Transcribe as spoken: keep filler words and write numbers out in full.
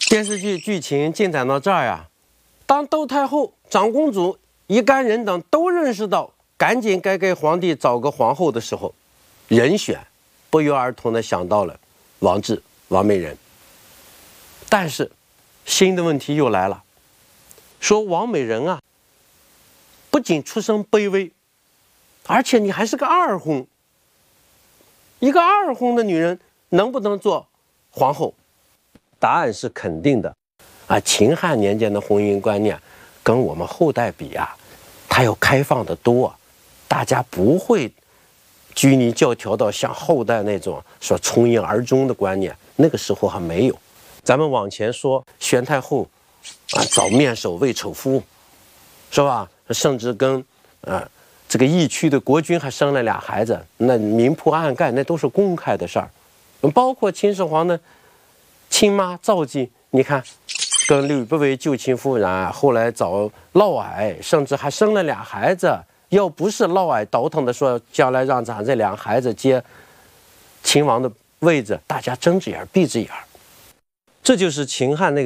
电视剧剧情进展到这儿呀，当窦太后、长公主一干人等都认识到赶紧该给皇帝找个皇后的时候，人选不约而同地想到了王志、王美人。但是新的问题又来了，说王美人啊，不仅出身卑微，而且你还是个二婚。一个二婚的女人能不能做皇后？答案是肯定的。啊，秦汉年间的婚姻观念跟我们后代比啊，它要开放得多，大家不会拘泥教条到像后代那种说从一而终的观念，那个时候还没有。咱们往前说，宣太后啊找面首为丑夫，是吧？甚至跟呃这个疫区的国君还生了俩孩子，那明铺暗盖，那都是公开的事儿。包括秦始皇的亲妈赵姬，你看跟吕不韦救亲夫人，后来找嫪毐，甚至还生了俩孩子。要不是嫪毐倒腾的说将来让咱这两个孩子接秦王的位置，大家睁只眼闭只眼。这就是秦汉那个